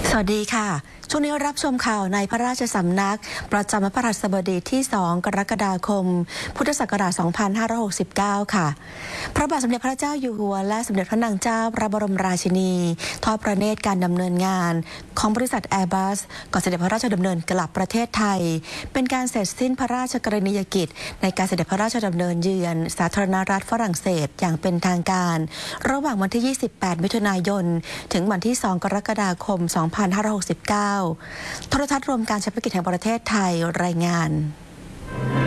สวัสดีค่ะช่วงนี้รับชมข่าวในพระราชสำนักประจำวันพฤหัสบดีที่ 2 กรกฎาคม พุทธศักราช 2569 ค่ะ พระบาทสมเด็จพระเจ้าอยู่หัวและสมเด็จพระนางเจ้าพระบรมราชินีทอดพระเนตรการดำเนินงานของบริษัท Airbus ก่อนเสด็จพระราชดำเนินกลับประเทศไทยเป็นการเสร็จสิ้นพระราชกรณียกิจในการเสด็จพระราชดำเนินเยือนสาธารณรัฐฝรั่งเศสอย่างเป็นทางการระหว่างวันที่ 28 มิถุนายนถึงวันที่ 2 กรกฎาคม 2569 โทรทัศน์รวมการเฉพาะกิจแห่งประเทศไทยรายงาน